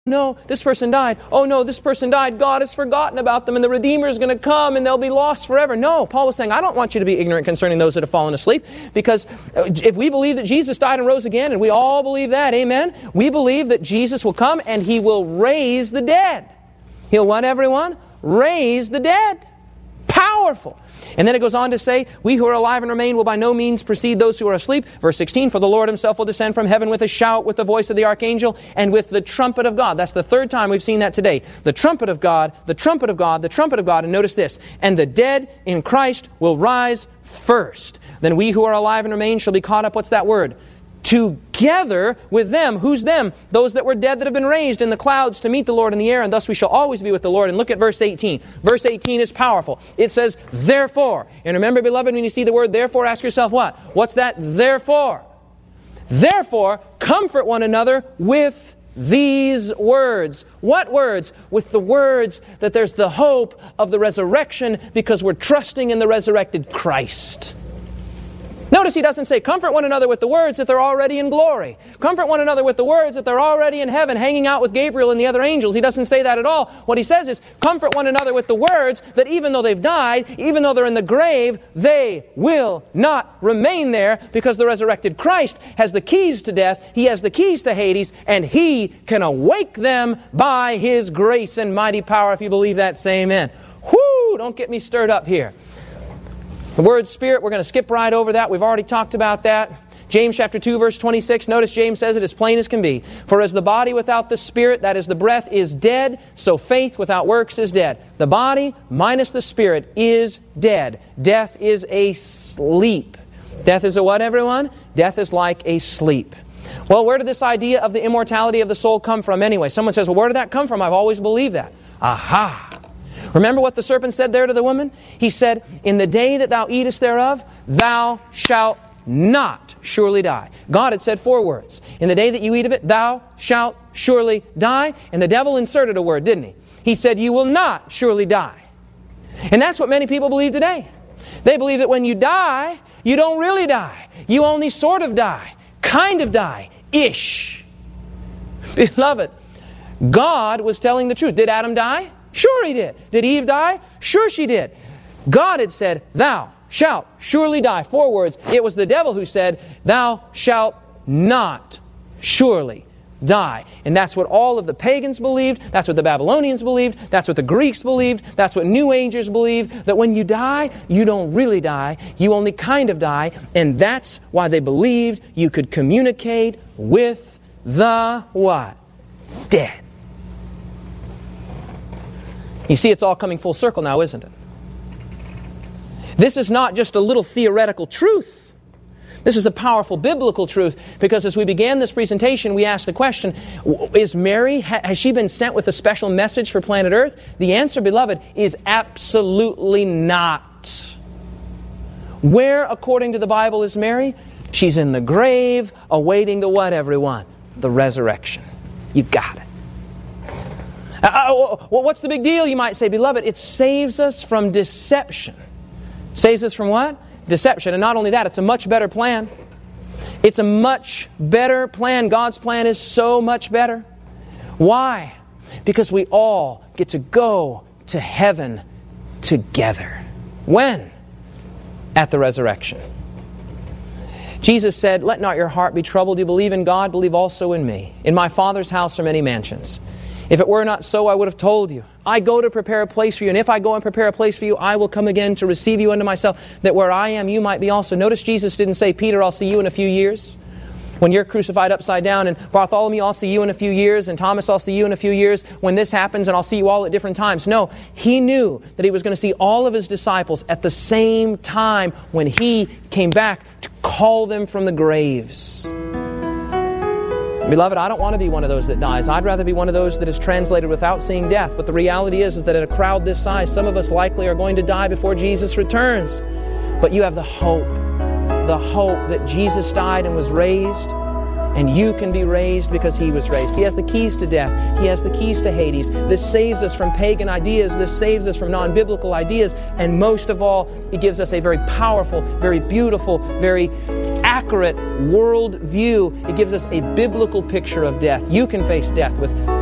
no, this person died. Oh no, this person died. God has forgotten about them and the Redeemer is going to come and they'll be lost forever. No, Paul was saying, I don't want you to be ignorant concerning those that have fallen asleep, because if we believe that Jesus died and rose again, and we all believe that, amen, we believe that Jesus will come and He will raise the dead. He'll what, everyone? Raise the dead. Powerful. And then it goes on to say, we who are alive and remain will by no means precede those who are asleep. Verse 16, for the Lord Himself will descend from heaven with a shout, with the voice of the archangel, and with the trumpet of God. That's the third time we've seen that today. The trumpet of God, the trumpet of God, the trumpet of God. And notice this, and the dead in Christ will rise first. Then we who are alive and remain shall be caught up, what's that word? Together with them. Who's them? Those that were dead that have been raised in the clouds to meet the Lord in the air, and thus we shall always be with the Lord. And look at verse 18. Verse 18 is powerful. It says, therefore. And remember, beloved, when you see the word therefore, ask yourself what? What's that therefore? Therefore, comfort one another with these words. What words? With the words that there's the hope of the resurrection, because we're trusting in the resurrected Christ. Notice he doesn't say, comfort one another with the words that they're already in glory. Comfort one another with the words that they're already in heaven, hanging out with Gabriel and the other angels. He doesn't say that at all. What he says is, comfort one another with the words that even though they've died, even though they're in the grave, they will not remain there, because the resurrected Christ has the keys to death. He has the keys to Hades, and He can awake them by His grace and mighty power. If you believe that, say amen. Whoo! Don't get me stirred up here. The word Spirit, we're going to skip right over that. We've already talked about that. James chapter 2, verse 26. Notice James says it as plain as can be. For as the body without the Spirit, that is the breath, is dead, so faith without works is dead. The body minus the Spirit is dead. Death is a sleep. Death is a what, everyone? Death is like a sleep. Well, where did this idea of the immortality of the soul come from anyway? Someone says, well, where did that come from? I've always believed that. Aha! Remember what the serpent said there to the woman? He said, in the day that thou eatest thereof, thou shalt not surely die. God had said 4 words. In the day that you eat of it, thou shalt surely die. And the devil inserted a word, didn't he? He said, you will not surely die. And that's what many people believe today. They believe that when you die, you don't really die. You only sort of die. Kind of die. Ish. Beloved, God was telling the truth. Did Adam die? Sure he did. Did Eve die? Sure she did. God had said, thou shalt surely die. 4 words. It was the devil who said, thou shalt not surely die. And that's what all of the pagans believed. That's what the Babylonians believed. That's what the Greeks believed. That's what New Agers believed. That when you die, you don't really die. You only kind of die. And that's why they believed you could communicate with the what? Dead. You see, it's all coming full circle now, isn't it? This is not just a little theoretical truth. This is a powerful biblical truth, because as we began this presentation, we asked the question, is Mary, has she been sent with a special message for planet Earth? The answer, beloved, is absolutely not. Where, according to the Bible, is Mary? She's in the grave, awaiting the what, everyone? The resurrection. You got it. What's the big deal, you might say? Beloved, it saves us from deception. Saves us from what? Deception. And not only that, it's a much better plan. It's a much better plan. God's plan is so much better. Why? Because we all get to go to heaven together. When? At the resurrection. Jesus said, let not your heart be troubled. You believe in God, believe also in me. In my Father's house are many mansions. If it were not so, I would have told you. I go to prepare a place for you, and if I go and prepare a place for you, I will come again to receive you unto myself, that where I am, you might be also. Notice Jesus didn't say, Peter, I'll see you in a few years. When you're crucified upside down, and Bartholomew, I'll see you in a few years, and Thomas, I'll see you in a few years, when this happens, and I'll see you all at different times. No, He knew that He was going to see all of His disciples at the same time when He came back to call them from the graves. Beloved, I don't want to be one of those that dies. I'd rather be one of those that is translated without seeing death. But the reality is that in a crowd this size, some of us likely are going to die before Jesus returns. But you have the hope that Jesus died and was raised, and you can be raised because He was raised. He has the keys to death. He has the keys to Hades. This saves us from pagan ideas. This saves us from non-biblical ideas. And most of all, it gives us a very powerful, very beautiful, very accurate world view. It gives us a biblical picture of death. You can face death with